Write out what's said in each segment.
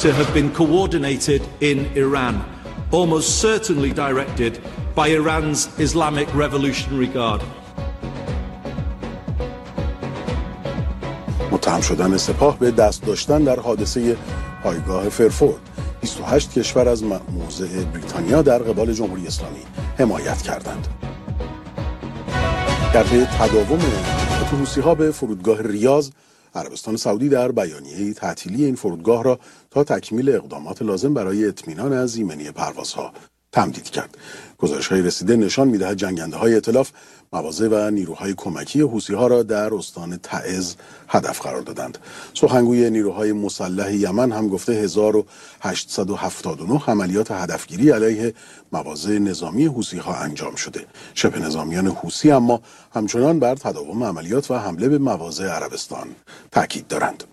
to have been coordinated in Iran, almost certainly directed by Iran's Islamic Revolutionary Guard. متهم شدن سپاه به دست داشتن در حادثه پایگاه فرفورد. 28 کشور از موضع بریتانیا در قبال جمهوری اسلامی حمایت کردند. در پی تداوم حوثی‌ها به فرودگاه ریاض، عربستان سعودی در بیانیه‌ای تعطیلی این فرودگاه را تا تکمیل اقدامات لازم برای اطمینان از ایمنی پروازها تمدید کرد. گزارش‌های رسیده نشان می‌دهد جنگنده‌های ائتلاف مواضع و نیروهای کمکی حوثی‌ها را در استان تعز هدف قرار دادند. سخنگوی نیروهای مسلح یمن هم گفته 1879 عملیات هدفگیری علیه مواضع نظامی حوثی‌ها انجام شده. شبه نظامیان حوثی اما همچنان بر تداوم عملیات و حمله به مواضع عربستان تاکید دارند.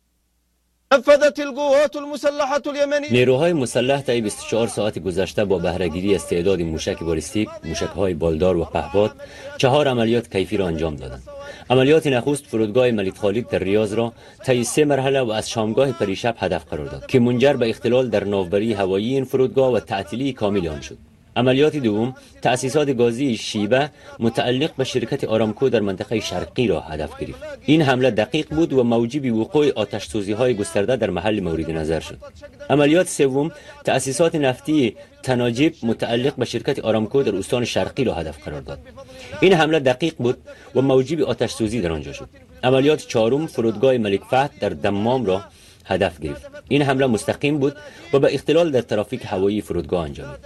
نیروهای مسلح طی 24 ساعت گذشته با بهره‌گیری از تعداد موشک بالستیک، موشک‌های بالدار و پهپاد 4 عملیات کیفی را انجام دادند. عملیات نخست فرودگاه ملک خالد در ریاض را طی 3 مرحله و از شامگاه پریشب هدف قرار داد که منجر به اختلال در ناوبری هوایی این فرودگاه و تعطیلی کامل آن شد. عملیات دوم تأسیسات گازی شیبه متعلق به شرکت آرامکو در منطقه شرقی را هدف گرفت. این حمله دقیق بود و موجب وقوع آتش‌سوزی‌های گسترده در محل مورد نظر شد. عملیات سوم تأسیسات نفتی تناجب متعلق به شرکت آرامکو در استان شرقی را هدف قرار داد. این حمله دقیق بود و موجب آتش‌سوزی در آنجا شد. عملیات چهارم فرودگاه ملک فهد در دمام را هدف گرفت. این حمله مستقیم بود و به اختلال در ترافیک هوایی فرودگاه انجامید.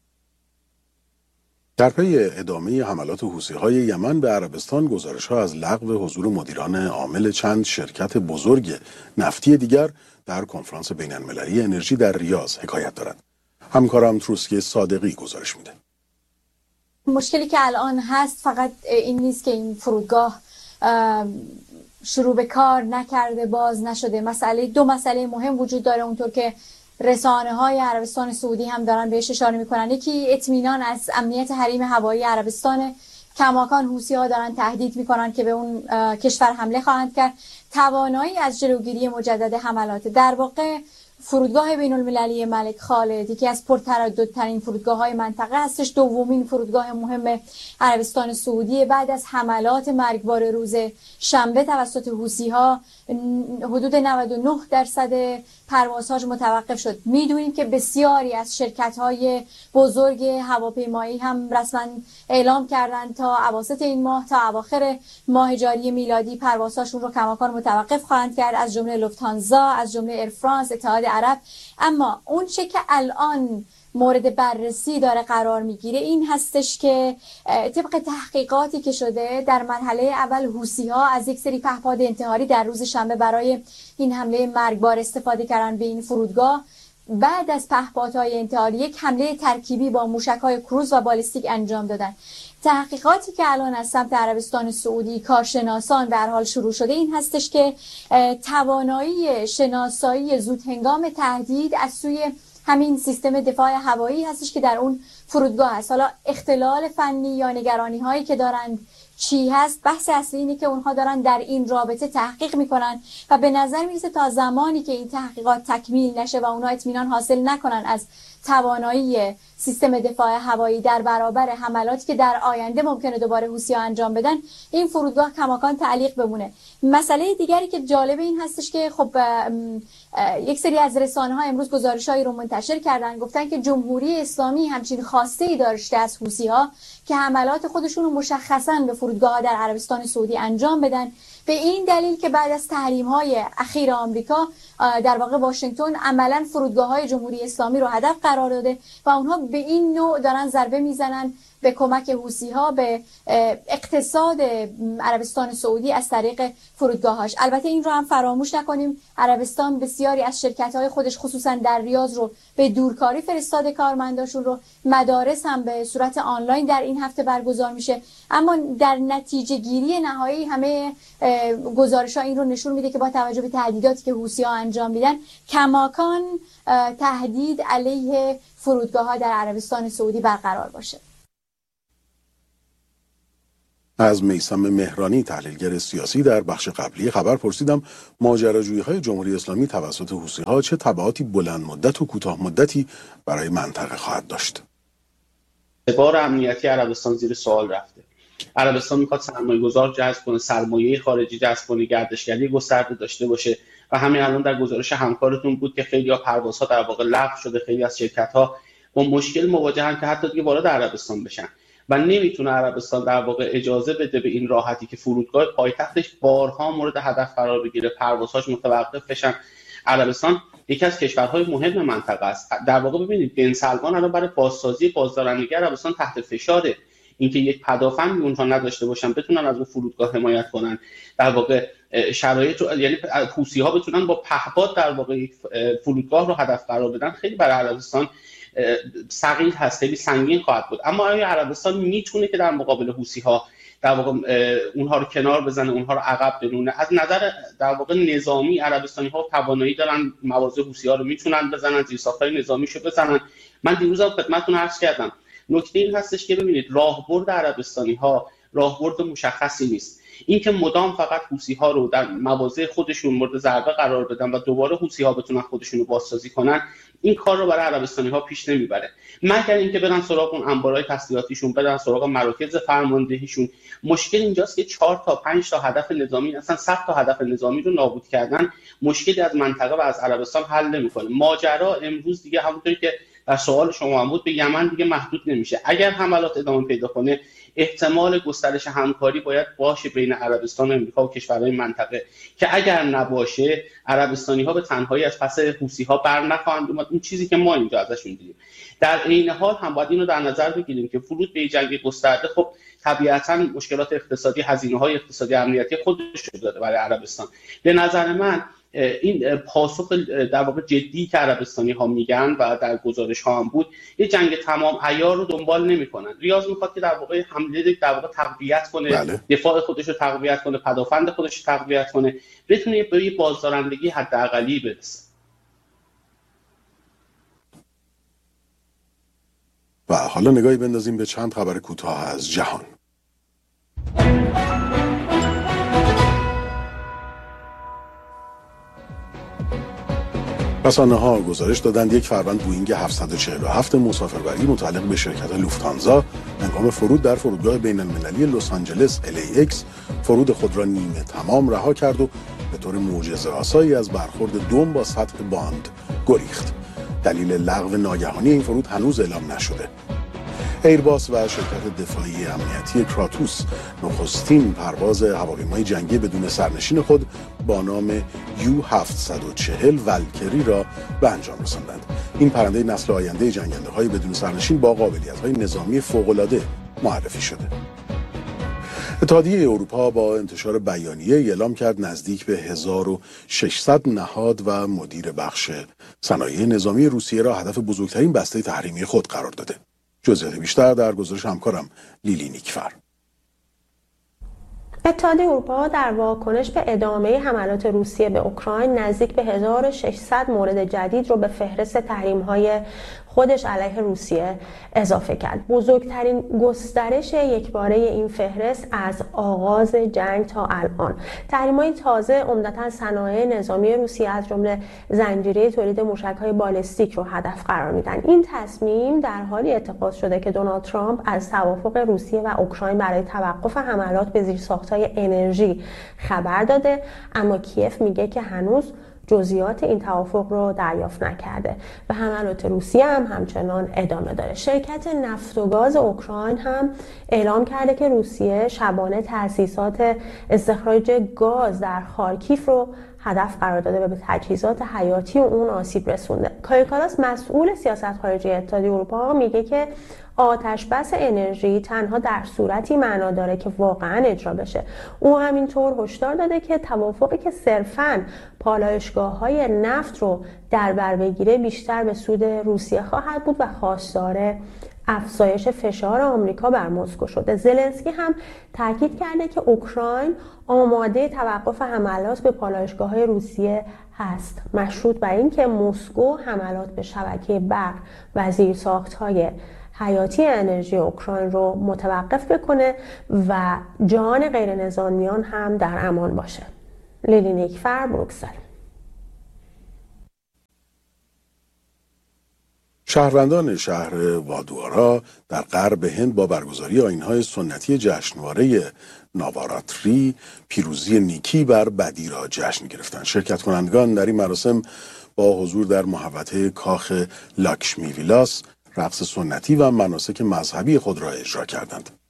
در پی ادامه حملات حوثی‌های یمن به عربستان، گزارش‌ها از لغو حضور مدیران عامل چند شرکت بزرگ نفتی دیگر در کنفرانس بین‌المللی انرژی در ریاض حکایت دارد. همکارم تروسکی صادقی گزارش میده. مشکلی که الان هست فقط این نیست که این فرودگاه شروع به کار نکرده، باز نشده. دو مسئله مهم وجود داره، اونطور که رسانه‌های عربستان سعودی هم دارن بهش اشاره میکنن. یکی اطمینان از امنیت حریم هوایی عربستان. کماکان حوثی‌ها دارن تهدید میکنن که به اون کشور حمله خواهند کرد. توانایی از جلوگیری مجدد حملات. در واقع فرودگاه بین‌المللی ملک خالد یکی از پرترددترین فرودگاه‌های منطقه هستش. دومین فرودگاه مهم عربستان سعودی. بعد از حملات مرگبار روز شنبه توسط حوثی‌ها حدود 99% پروازهاش متوقف شد. میدونیم که بسیاری از شرکت‌های بزرگ هواپیمایی هم رسما اعلام کردند تا اواسط این ماه تا اواخر ماه جاری میلادی پروازهاشون رو کماکان متوقف خواهند کرد، از جمله لوفتانزا، از جمله ایرفرانس، اتحاد عرب. اما اون چه که الان مورد بررسی داره قرار میگیره این هستش که طبق تحقیقاتی که شده در مرحله اول حوثی‌ها از یک سری پهپاد انتحاری در روز شنبه برای این حمله مرگبار استفاده کردن به این فرودگاه. بعد از پهپادهای انتحاری یک حمله ترکیبی با موشک‌های کروز و بالستیک انجام دادن. تحقیقاتی که الان از سمت عربستان سعودی کارشناسان به هر حال شروع شده این هستش که توانایی شناسایی زودهنگام تهدید از سوی همین سیستم دفاع هوایی هستش که در اون فرودگاه هست. حالا اختلال فنی یا نگرانی هایی که دارند چی هست؟ بحث اصلی اینه که اونها دارن در این رابطه تحقیق میکنن و به نظر میرسه تا زمانی که این تحقیقات تکمیل نشه و اونها اطمینان حاصل نکنن از توانایی سیستم دفاع هوایی در برابر حملاتی که در آینده ممکنه دوباره حوثی‌ها انجام بدن، این فرودگاه کماکان تعلیق بمونه. مسئله دیگری که جالب این هستش که خب یک سری از رسانه‌ها امروز گزارش‌هایی رو منتشر کردن، گفتن که جمهوری اسلامی همچین خواسته‌ای داشته از حوثی‌ها که حملات خودشون رو مشخصاً به فرودگاه‌ها در عربستان سعودی انجام بدن، به این دلیل که بعد از تحریم‌های اخیر آمریکا در واقع واشنگتن عملاً فرودگاه‌های جمهوری اسلامی رو هدف قرار داده و اونها به این نوع دارن ضربه میزنن به کمک حوثی‌ها به اقتصاد عربستان سعودی از طریق فرودگاه‌هاش. البته این رو هم فراموش نکنیم عربستان بسیاری از شرکت‌های خودش خصوصا در ریاض رو به دورکاری فرستاده کارمنداشون رو. مدارس هم به صورت آنلاین در این هفته برگزار میشه. اما در نتیجه گیری نهایی همه گزارش‌ها این رو نشون میده که با توجه به تهدیداتی که حوثی‌ها انجام میدن کماکان تهدید علیه فرودگاه‌ها در عربستان سعودی برقرار باشه. از میثم مهرانی تحلیلگر سیاسی در بخش قبلی خبر پرسیدم ماجراجویی‌های جمهوری اسلامی توسط حوثی‌ها چه تبعاتی بلند مدت و کوتاه مدتی برای منطقه خواهد داشت. اعتبار امنیتی عربستان زیر سوال رفته. عربستان میخواد سرمایه‌گذار جذب کنه، سرمایه خارجی جذب کنه، گردشگری گسترده داشته باشه و همین الان در گزارش همکارتون بود که خیلی از پروازها در واقع لغو شده، خیلی از شرکت‌ها با مشکل مواجهن که حتی دیگه وارد عربستان بشن و نمیتونه عربستان در واقع اجازه بده به این راحتی که فرودگاه پایتختش بارها مورد هدف قرار بگیره، پروازهاش متوقف بشن. عربستان یکی از کشورهای مهم منطقه است. در واقع ببینید بن سلمان الان برای بازسازی بازدارندگی عربستان تحت فشاره، اینکه یک پدافند اونها نداشته باشن بتونن از اون فرودگاه حمایت کنن، در واقع شرایط یعنی حوثی‌ها بتونن با پهپاد در واقع یک فرودگاه رو هدف قرار بدن، خیلی برای عربستان ثقیل هست، خیلی سنگین خواهد بود. اما آیا عربستان میتونه که در مقابل حوثی‌ها در واقع اونها رو کنار بزنه، اونها رو عقب بنونه؟ از نظر در واقع نظامی عربستانی‌ها توانایی دارن مواضع حوثی‌ها رو میتونن بزنن، زیرساخت‌های نظامیشو بزنن. من دیروزم خدمتتون عرض کردم نکته این هستش که ببینید راهبرد عربستانی‌ها راهبرد مشخصی نیست. این که مدام فقط حوثی‌ها رو در مواضع خودشون مورد ضربه قرار بدن و دوباره حوثی‌ها بتونن خودشون رو بازسازی کنن، این کار رو برای عربستانی‌ها پیش نمیبره، مگر اینکه برن سراغ اون انبارهای تسلیحاتیشون، برن سراغ مراکز فرماندهیشون. مشکل اینجاست که 4 تا 5 تا هدف نظامی، اصلا 100 تا هدف نظامی رو نابود کردن مشکلی از منطقه و از عربستان حل نمی‌کنه. ماجرا امروز دیگه همونطوری که در سوال شما هم بود به یمن دیگه محدود نمیشه. اگر حملات ادامه پیدا کنه احتمال گسترش همکاری باید باشه بین عربستان و امریکا و کشورهای منطقه که اگر نباشه عربستانی‌ها به تنهایی از پس حوثی‌ها بر نخواهند اومد، اون چیزی که ما اینجا ازشون دیدیم. در عین حال هم باید اینو در نظر بگیریم که ورود به جنگ گسترده خب طبیعتاً مشکلات اقتصادی، هزینه‌های اقتصادی امنیتی خودش رو داره برای عربستان. به نظر من این پاسخ در واقع جدی که عربستانی ها میگن و در گزارش ها هم بود، یه جنگ تمام عیار رو دنبال نمیکنن. ریاض میخواد که در واقع حمله در واقع تقویت کنه، دفاع خودش رو تقویت کنه، پدافند خودش رو تقویت کنه، بتونه به یه بازدارندگی حداقلی برسه. و حالا نگاهی بندازیم به چند خبر کوتاه از جهان. رسانه‌ها گزارش دادند یک فروند بوئینگ 747 مسافربری متعلق به شرکت لوفتانزا هنگام فرود در فرودگاه بین‌المللی لس آنجلس LAX فرود خود را نیمه تمام رها کرد و به طور معجزه‌آسایی از برخورد دم با سطح باند گریخت. دلیل لغو ناگهانی این فرود هنوز اعلام نشده. ایرباس و شرکت دفاعی امنیتی کراتوس نخستین پرواز هواپیمای جنگی بدون سرنشین خود با نام U740 ولکری را به انجام رساندند. این پرنده نسل آینده جنگنده‌های بدون سرنشین با قابلیت‌های نظامی فوق‌العاده معرفی شده. اتحادیه اروپا با انتشار بیانیه اعلام کرد نزدیک به 1600 نهاد و مدیر بخش صنایع نظامی روسیه را هدف بزرگترین بسته تحریمی خود قرار داده. جزئیات بیشتر در گزارش همکارم لیلی نیکفر. اتحادیه اروپا در واکنش به ادامه حملات روسیه به اوکراین نزدیک به 1600 مورد جدید رو به فهرست تحریم‌های خودش علیه روسیه اضافه کرد. بزرگترین گسترش یکباره این فهرست از آغاز جنگ تا الان. تحریم‌های تازه عمدتاً صنایع نظامی روسیه از جمله زنجیره تولید موشک‌های بالستیک رو هدف قرار میدن. این تصمیم در حالی اتخاذ شده که دونالد ترامپ از توافق روسیه و اوکراین برای توقف حملات به زیرساخت‌های انرژی خبر داده، اما کیف میگه که هنوز جزئیات این توافق رو دریافت نکرده و حملات روسیه هم همچنان ادامه داره. شرکت نفت و گاز اوکراین هم اعلام کرده که روسیه شبانه تأسیسات استخراج گاز در خارکیف رو هدف قرار داده و به تجهیزات حیاتی اون آسیب رسونده. کایا کالاس مسئول سیاست خارجی اتحادیه اروپا میگه که آتش بس انرژی تنها در صورتی معنا داره که واقعا اجرا بشه. او همینطور هشدار داده که توافقی که صرفاً پالایشگاه‌های نفت رو در بر بگیره بیشتر به سود روسیه خواهد بود و خواستار افزایش فشار آمریکا بر مسکو شده. زلنسکی هم تاکید کرده که اوکراین آماده توقف حملات به پالایشگاه‌های روسیه هست، مشروط بر اینکه مسکو حملات به شبکه برق و زیرساخت‌های حیاتی انرژی اوکراین رو متوقف بکنه و جان غیر نظامیان هم در امان باشه. لیلی نیکفر، بروکسل. شهروندان شهر وادوارا در غرب هند با برگزاری آیین‌های سنتی جشنواره ناواراتری پیروزی نیکی بر بدی را جشن گرفتند. شرکت کنندگان در این مراسم با حضور در محوطه کاخ لاکشمی ویلاس رقص سنتی و مناسک مذهبی خود را اجرا کردند.